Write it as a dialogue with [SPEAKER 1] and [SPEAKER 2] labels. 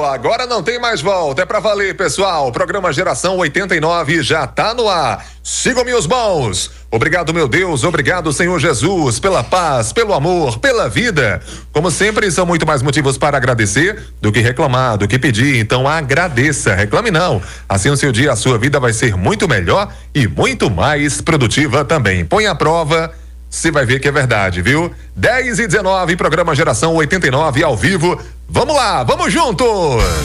[SPEAKER 1] Agora não tem mais volta, é pra valer, pessoal. O programa Geração 89 já tá no ar. Sigam-me os bons. Obrigado, meu Deus, obrigado, Senhor Jesus, pela paz, pelo amor, pela vida. Como sempre, são muito mais motivos para agradecer do que reclamar, do que pedir. Então agradeça, reclame não. Assim o seu dia, a sua vida vai ser muito melhor e muito mais produtiva também. Põe à prova, você vai ver que é verdade, viu? 10:19, programa Geração 89 ao vivo. Vamos lá, vamos juntos!